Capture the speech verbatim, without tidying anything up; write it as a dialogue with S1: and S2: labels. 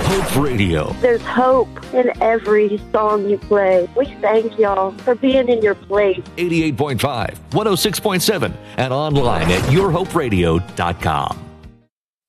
S1: Hope Radio.
S2: There's hope in every song you play. We thank y'all for being in your place.
S1: eighty-eight point five, one oh six point seven, and online at your hope radio dot com.